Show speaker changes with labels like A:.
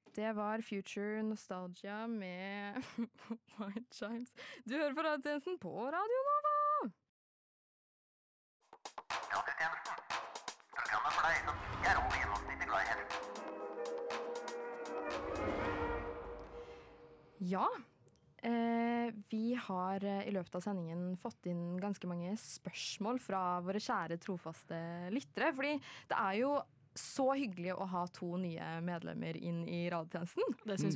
A: Det var Future Nostalgia med White Chimes. Du hører på radiotjenesten på Radio Nova!
B: Radiotjenesten. Programmet for deg som ikke er over gjennomsnittet glad i hest.
A: Ja, vi har i løpet av sendingen fått inn ganske mange spørsmål fra våre kjære trofaste lyttere, fordi det er jo så hyggelig å ha 2 nye medlemmer inn i radiotjenesten.
C: Det synes